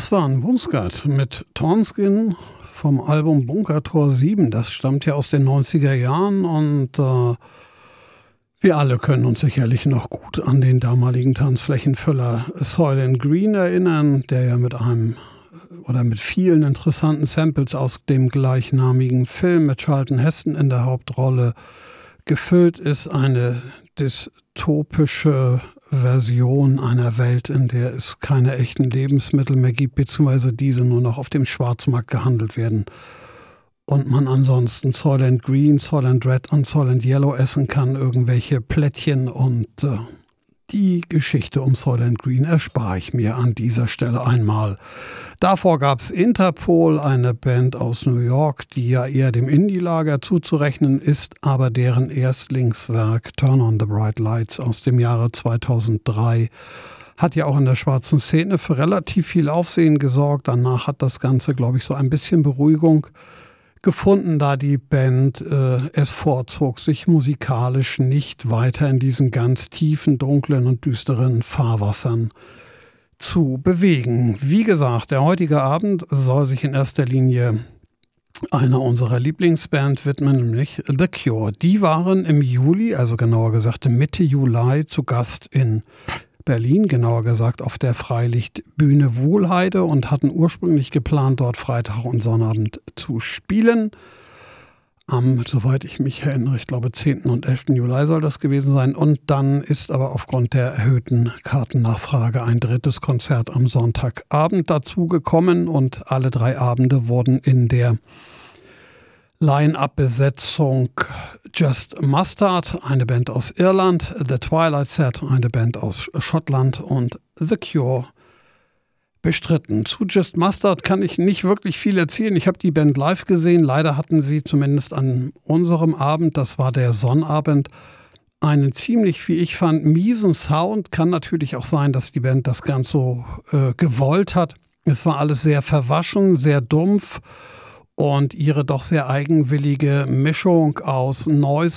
Das war ein Wumsgard mit Tonskin vom Album Bunkertor 7. Das stammt ja aus den 90er Jahren und wir alle können uns sicherlich noch gut an den damaligen Tanzflächenfüller Soylent Green erinnern, der ja mit vielen interessanten Samples aus dem gleichnamigen Film mit Charlton Heston in der Hauptrolle gefüllt ist. Eine dystopische Version einer Welt, in der es keine echten Lebensmittel mehr gibt, beziehungsweise diese nur noch auf dem Schwarzmarkt gehandelt werden. Und man ansonsten Soylent Green, Soylent Red und Soylent Yellow essen kann, irgendwelche Plättchen, und die Geschichte um Soylent Green erspare ich mir an dieser Stelle einmal. Davor gab es Interpol, eine Band aus New York, die ja eher dem Indie-Lager zuzurechnen ist, aber deren Erstlingswerk Turn on the Bright Lights aus dem Jahre 2003 hat ja auch in der schwarzen Szene für relativ viel Aufsehen gesorgt. Danach hat das Ganze, glaube ich, so ein bisschen Beruhigung gefunden, da die Band es vorzog, sich musikalisch nicht weiter in diesen ganz tiefen, dunklen und düsteren Fahrwassern zu bewegen. Wie gesagt, der heutige Abend soll sich in erster Linie einer unserer Lieblingsband widmen, nämlich The Cure. Die waren im Juli, also genauer gesagt Mitte Juli, zu Gast in Berlin, genauer gesagt auf der Freilichtbühne Wuhlheide, und hatten ursprünglich geplant, dort Freitag und Sonnabend zu spielen. Soweit ich mich erinnere, ich glaube 10. und 11. Juli soll das gewesen sein. Und dann ist aber aufgrund der erhöhten Kartennachfrage ein drittes Konzert am Sonntagabend dazugekommen, und alle 3 Abende wurden in der Line-Up-Besetzung Just Mustard, eine Band aus Irland, The Twilight Set, eine Band aus Schottland, und The Cure bestritten. Zu Just Mustard kann ich nicht wirklich viel erzählen. Ich habe die Band live gesehen. Leider hatten sie zumindest an unserem Abend, das war der Sonnabend, einen ziemlich, wie ich fand, miesen Sound. Kann natürlich auch sein, dass die Band das ganz so gewollt hat. Es war alles sehr verwaschen, sehr dumpf. Und ihre doch sehr eigenwillige Mischung aus Noise